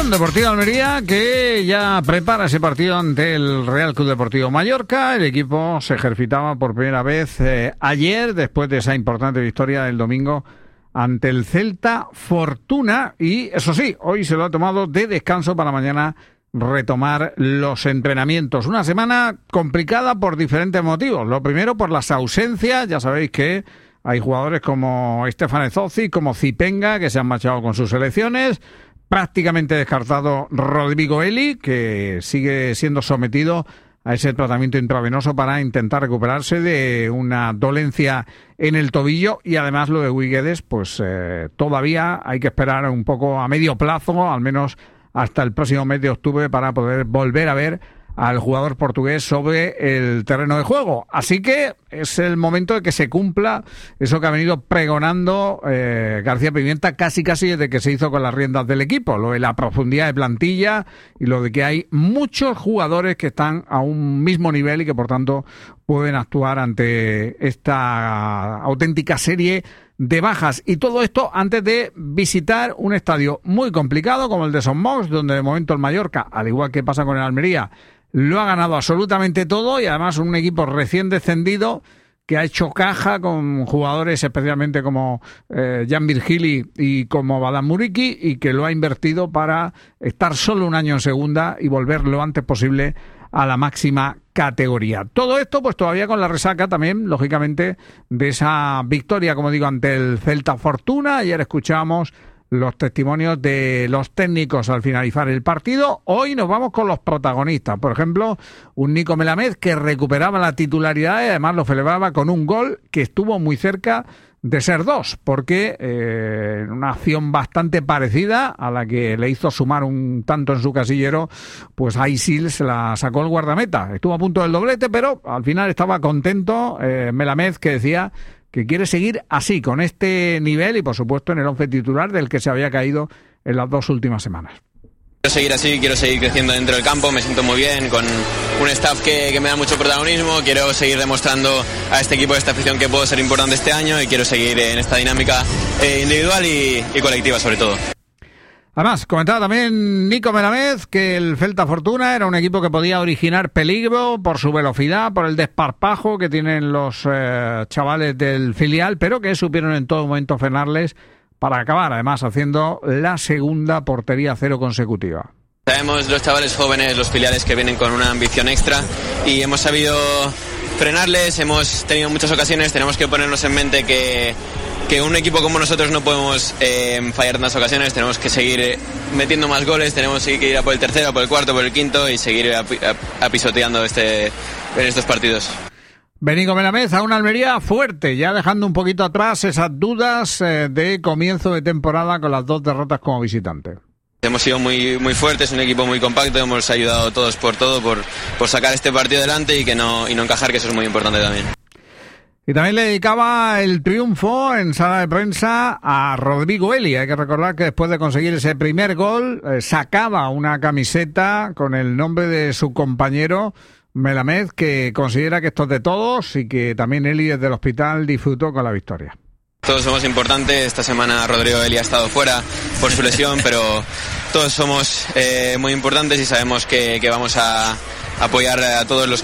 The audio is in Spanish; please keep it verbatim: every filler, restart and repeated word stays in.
Unión Deportiva Almería, que ya prepara ese partido ante el Real Club Deportivo Mallorca. El equipo se ejercitaba por primera vez eh, ayer, después de esa importante victoria del domingo ante el Celta Fortuna. Y eso sí, hoy se lo ha tomado de descanso para mañana retomar los entrenamientos. Una semana complicada por diferentes motivos. Lo primero, por las ausencias. Ya sabéis que hay jugadores como Stefan Ezozzi, como Zipenga, que se han marchado con sus selecciones. Prácticamente descartado Rodrigo Eli, que sigue siendo sometido a ese tratamiento intravenoso para intentar recuperarse de una dolencia en el tobillo. Y además lo de Güedes, pues eh, todavía hay que esperar un poco a medio plazo, al menos hasta el próximo mes de octubre, para poder volver a ver al jugador portugués sobre el terreno de juego. Así que es el momento de que se cumpla eso que ha venido pregonando eh, García Pimienta casi casi desde que se hizo con las riendas del equipo, lo de la profundidad de plantilla y lo de que hay muchos jugadores que están a un mismo nivel y que por tanto pueden actuar ante esta auténtica serie de bajas. Y todo esto antes de visitar un estadio muy complicado como el de Son Moix, donde de momento el Mallorca, al igual que pasa con el Almería, lo ha ganado absolutamente todo, y además un equipo recién descendido que ha hecho caja con jugadores especialmente como eh, Jan Virgili y como Badam Muriqui, y que lo ha invertido para estar solo un año en segunda y volver lo antes posible a la máxima categoría. Todo esto pues todavía con la resaca también, lógicamente, de esa victoria, como digo, ante el Celta Fortuna. Ayer escuchamos los testimonios de los técnicos al finalizar el partido. Hoy nos vamos con los protagonistas. Por ejemplo, un Nico Melamed que recuperaba la titularidad y además lo celebraba con un gol que estuvo muy cerca de ser dos, porque eh, en una acción bastante parecida a la que le hizo sumar un tanto en su casillero, pues ahí sí se la sacó el guardameta. Estuvo a punto del doblete, pero al final estaba contento eh, Melamed, que decía que quiere seguir así, con este nivel y por supuesto en el once titular del que se había caído en las dos últimas semanas. Quiero seguir así, quiero seguir creciendo dentro del campo, me siento muy bien, con un staff que, que me da mucho protagonismo. Quiero seguir demostrando a este equipo, a esta afición, que puedo ser importante este año, y quiero seguir en esta dinámica eh, individual y, y colectiva sobre todo. Además, comentaba también Nico Melamed que el Celta Fortuna era un equipo que podía originar peligro por su velocidad, por el desparpajo que tienen los eh, chavales del filial, pero que supieron en todo momento frenarles para acabar, además, haciendo la segunda portería cero consecutiva. Sabemos los chavales jóvenes, los filiales, que vienen con una ambición extra, y hemos sabido frenarles. Hemos tenido muchas ocasiones, tenemos que ponernos en mente que que un equipo como nosotros no podemos eh, fallar en las ocasiones. Tenemos que seguir metiendo más goles, tenemos que ir a por el tercero, por el cuarto, por el quinto, y seguir apisoteando este, en estos partidos. Nico Melamed a una Almería fuerte, ya dejando un poquito atrás esas dudas eh, de comienzo de temporada con las dos derrotas como visitante. Hemos sido muy muy fuertes, un equipo muy compacto, hemos ayudado todos por todo, por, por sacar este partido adelante y que no, y no encajar, que eso es muy importante también. Y también le dedicaba el triunfo en sala de prensa a Rodrigo Eli. Hay que recordar que después de conseguir ese primer gol, eh, sacaba una camiseta con el nombre de su compañero Melamed, que considera que esto es de todos y que también Eli desde el hospital disfrutó con la victoria. Todos somos importantes. Esta semana Rodrigo Eli ha estado fuera por su lesión, pero todos somos eh, muy importantes y sabemos que, que vamos a apoyar a todos los